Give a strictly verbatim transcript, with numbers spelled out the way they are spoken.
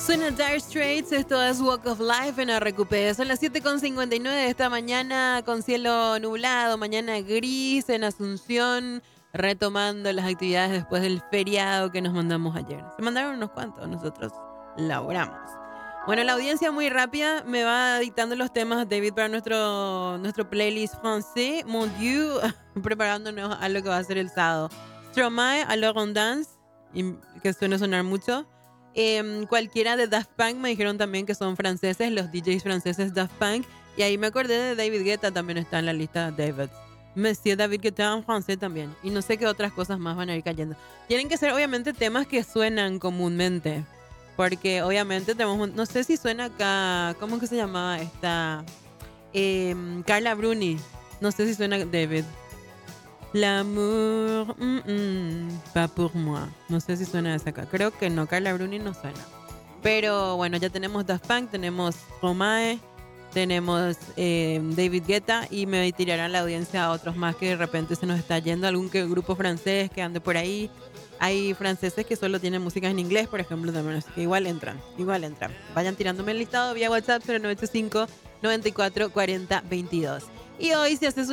Suena Dire Straits, esto es Walk of Life en R Q P. Son las siete con cincuenta y nueve de esta mañana con cielo nublado, mañana gris en Asunción, retomando las actividades después del feriado que nos mandamos ayer. Se mandaron unos cuantos, nosotros laboramos. Bueno, la audiencia muy rápida me va dictando los temas, David, para nuestro, nuestro playlist francés. Mon Dieu, preparándonos a lo que va a ser el sábado. Stromae, Alors on Dance, que suena sonar mucho. Eh, cualquiera de Daft Punk, me dijeron también que son franceses, los D Js franceses Daft Punk. Y ahí me acordé de David Guetta, también está en la lista de David. Monsieur David Guetta en francés también. Y no sé qué otras cosas más van a ir cayendo. Tienen que ser obviamente temas que suenan comúnmente. Porque obviamente tenemos, no sé si suena acá, ¿cómo que se llamaba esta? Eh, Carla Bruni. No sé si suena David. L'amour, mm, mm, pas pour moi. No sé si suena esa acá. Creo que no, Carla Bruni no suena. Pero bueno, ya tenemos Daft Punk, tenemos Stromae, tenemos eh, David Guetta y me tirarán la audiencia a otros más que de repente se nos está yendo. Algún que, grupo francés que ande por ahí. Hay franceses que solo tienen música en inglés, por ejemplo, también. Así que igual entran, igual entran. Vayan tirándome el listado vía WhatsApp cero nueve ocho cinco, noventa y cuatro, cuarenta, veintidós. Y hoy, si haces